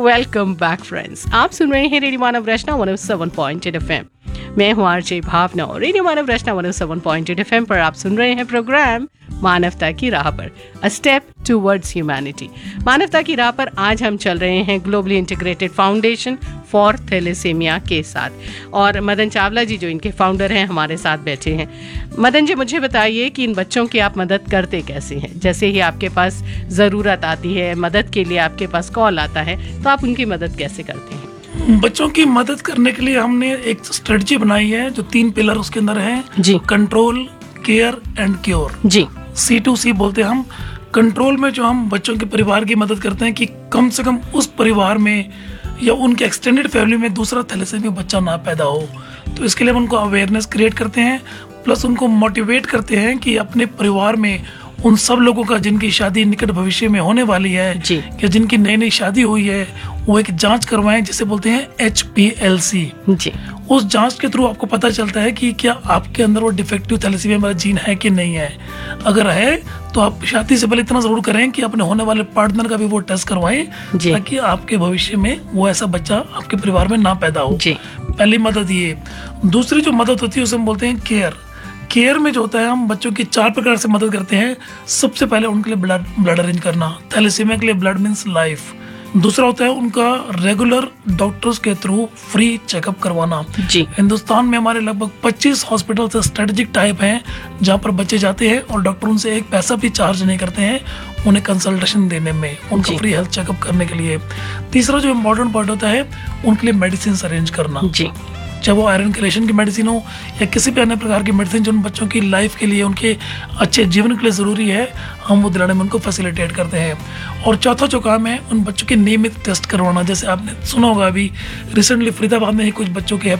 Welcome back friends. आप सुन रहे हैं रेडियो मानव रचना 107.8 FM। मैं हूँ आरजे भावना। रेडियो मानव रचना 107.8 FM पर आप सुन रहे हैं प्रोग्राम मानवता की राह पर, अ स्टेप टूवर्ड्स ह्यूमैनिटी। मानवता की राह पर आज हम चल रहे हैं globally integrated foundation for thalassaemia के साथ, और मदन चावला जी जो इनके फाउंडर हैं हमारे साथ बैठे हैं। मदन जी, मुझे बताइए कि इन बच्चों की आप मदद करते कैसे हैं? जैसे ही आपके पास ज़रूरत आती है, मदद के लिए आपके पास कॉल आता है, तो आप उनकी मदद कैसे करते हैं? बच्चों की मदद करने के लिए हमने एक स्ट्रेटजी बनाई है जो 3 पिलर उसके अंदर है जी। Control, care and cure ji, C2C बोलते हैं हम। कंट्रोल में जो हम बच्चों के परिवार की मदद करते हैं कि कम से कम उस परिवार में या उनके एक्सटेंडेड फैमिली में दूसरा थैलेसीमिया बच्चा ना पैदा हो, तो इसके लिए हम उनको अवेयरनेस क्रिएट करते हैं, प्लस उनको मोटिवेट करते हैं कि अपने परिवार में उन सब लोगों का जिनकी शादी निकट भविष्य में होने वाली है या जिनकी नई नई शादी हुई है, वो एक जांच करवाएं जिसे बोलते हैं HPLC जी। उस जांच के थ्रू आपको पता चलता है कि क्या आपके अंदर वो डिफेक्टिव थैलेसीमिया वाला जीन है कि नहीं है। अगर है तो आप शादी से पहले इतना जरूर करें कि अपने होने वाले पार्टनर का भी वो टेस्ट करवाएं ताकि आपके भविष्य में वो ऐसा बच्चा आपके परिवार में ना पैदा हो। पहली मदद ये। दूसरी जो मदद होती है उसे हम बोलते हैं केयर। केयर में जो होता है हम बच्चों की 4 प्रकार से मदद करते हैं। सबसे पहले उनके लिए ब्लड अरेंज करना। थैलेसीमिया के लिए ब्लड मीन्स लाइफ। दूसरा होता है उनका रेगुलर डॉक्टर्स के थ्रू फ्री चेकअप करवाना जी। हिंदुस्तान में हमारे लगभग 25 हॉस्पिटल से स्ट्रेटेजिक टाइप हैं जहाँ पर बच्चे जाते हैं और डॉक्टर उनसे एक पैसा भी चार्ज नहीं करते हैं उन्हें कंसल्टेशन देने में, उनका फ्री हेल्थ चेकअप करने के लिए। तीसरा जो इम्पोर्टेंट पार्ट होता है उनके लिए मेडिसिन अरेंज करना जी, चाहे वो आयरन कैल्शियम की मेडिसिन हो या किसी भी अन्य प्रकार की मेडिसिन जो उन बच्चों की लाइफ के लिए, उनके अच्छे जीवन के लिए ज़रूरी है, हम वो दिलाने में उनको फैसिलिटेट करते हैं। और चौथा जो काम है उन बच्चों के नियमित टेस्ट करवाना। जैसे आपने सुना होगा अभी रिसेंटली फरीदाबाद में ही कुछ बच्चों के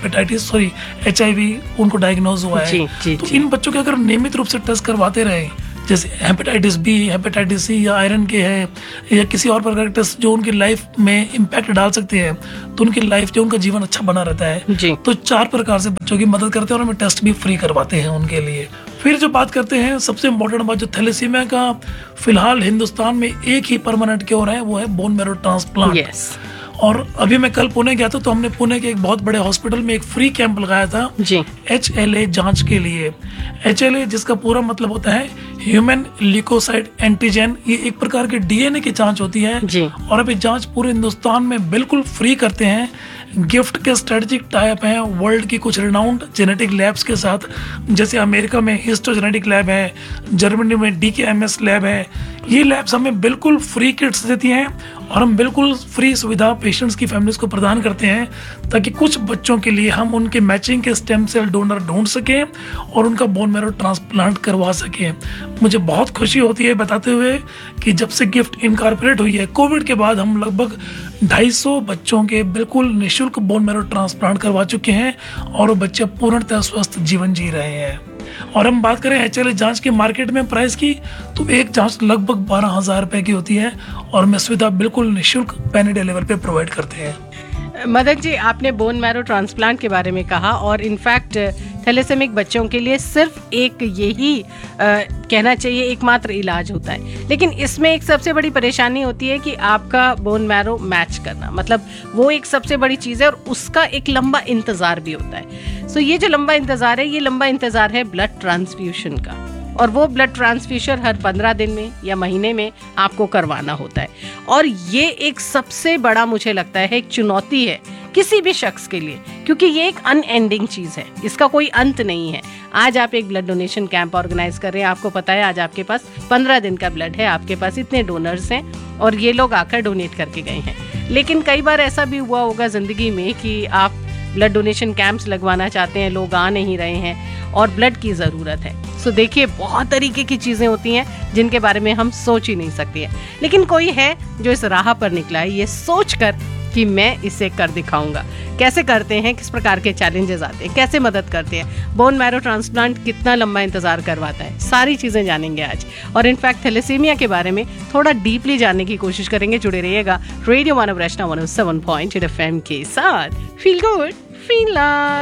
HIV उनको डायग्नोज हुआ है तो इन बच्चों के अगर नियमित रूप से टेस्ट करवाते रहे, जैसे हेपेटाइटिस B, हेपेटाइटिस C या आयरन के है या किसी और प्रकार के टेस्ट जो उनकी लाइफ में इम्पैक्ट डाल सकते हैं, तो उनकी लाइफ जो उनका जीवन अच्छा बना रहता है जी। तो 4 प्रकार से बच्चों की मदद करते हैं और हमें टेस्ट भी फ्री करवाते हैं उनके लिए। फिर जो बात करते हैं सबसे इम्पोर्टेंट बात, जो थैलेसीमिया का फिलहाल हिंदुस्तान में एक ही परमानेंट क्योर है, वो है बोन मैरो ट्रांसप्लांट। और अभी मैं कल पुणे गया था तो हमने पुणे के एक बहुत बड़े हॉस्पिटल में एक फ्री कैंप लगाया था जी। HLA जांच के लिए। HLA जिसका पूरा मतलब होता है ह्यूमन ल्यूकोसाइट एंटीजन। ये एक प्रकार की DNA की जांच होती है जी। और अभी जांच पूरे हिंदुस्तान में बिल्कुल फ्री करते हैं। गिफ्ट के स्ट्रेटेजिक टाइप हैं वर्ल्ड की कुछ रिनाउंड जेनेटिक लैब्स के साथ, जैसे अमेरिका में हिस्टोजेनेटिक लैब है, जर्मनी में DKMS लैब है। ये लैब्स हमें बिल्कुल फ्री किट्स देती हैं और हम बिल्कुल फ्री सुविधा पेशेंट्स की फैमिलीज को प्रदान करते हैं ताकि कुछ बच्चों के लिए हम उनके मैचिंग के स्टेम सेल डोनर ढूंढ सकें और उनका बोन मैरो ट्रांसप्लांट करवा सकें। मुझे बहुत खुशी होती है बताते हुए कि जब से गिफ्ट इनकॉर्पोरेट हुई है कोविड के बाद, हम लगभग 250 बच्चों के बिल्कुल निःशुल्क बोन मैरो ट्रांसप्लांट करवा चुके हैं और वो बच्चे पूर्णतः स्वस्थ जीवन जी रहे हैं। और हम बात करें HLA जांच के मार्केट में प्राइस की, तो एक जांच लगभग 12,000 रुपए की होती है और मैं सुविधा बिल्कुल निःशुल्क पैन इंडिया लेवल पे प्रोवाइड करते हैं। मदन जी, आपने बोन मैरो ट्रांसप्लांट के बारे में कहा और इनफैक्ट थैलेसेमिक बच्चों के लिए सिर्फ एक यही कहना चाहिए एकमात्र इलाज होता है, लेकिन इसमें एक सबसे बड़ी परेशानी होती है कि आपका बोन मैरो मैच करना, मतलब वो एक सबसे बड़ी चीज़ है और उसका एक लंबा इंतज़ार भी होता है। सो ये जो लंबा इंतज़ार है, ये लंबा इंतज़ार है ब्लड ट्रांसफ्यूशन का, और वो ब्लड ट्रांसफ्यूशन हर 15 दिन में या महीने में आपको करवाना होता है। और ये एक सबसे बड़ा, मुझे लगता है, एक चुनौती है किसी भी शख्स के लिए, क्योंकि ये एक अनएंडिंग चीज़ है, इसका कोई अंत नहीं है। आज आप एक ब्लड डोनेशन कैंप ऑर्गेनाइज कर रहे हैं, आपको पता है आज आपके पास 15 दिन का ब्लड है, आपके पास इतने डोनर्स हैं और ये लोग आकर डोनेट करके गए हैं। लेकिन कई बार ऐसा भी हुआ होगा ज़िंदगी में कि आप ब्लड डोनेशन कैंप्स लगवाना चाहते हैं, लोग आ नहीं रहे हैं और ब्लड की ज़रूरत है। सो देखिए, बहुत तरीके की चीज़ें होती हैं जिनके बारे में हम सोच ही नहीं सकते हैं, लेकिन कोई है जो इस राह पर निकला है ये सोच कर कि मैं इसे कर दिखाऊंगा। कैसे करते हैं, किस प्रकार के चैलेंजेस आते हैं, कैसे मदद करते हैं, बोन मैरो ट्रांसप्लांट कितना लंबा इंतजार करवाता है, सारी चीज़ें जानेंगे आज। और इनफैक्ट थैलेसीमिया के बारे में थोड़ा डीपली जानने की कोशिश करेंगे। जुड़े रहिएगा रेडियो मानव रचना 107.8 FM के साथ। Feel good, feel live.